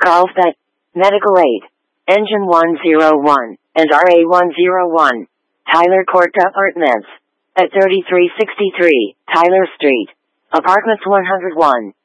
Carlsbad, Medical Aid, Engine 101, and RA 101, Tyler Court Apartments, at 3363, Tyler Street, Apartments 101.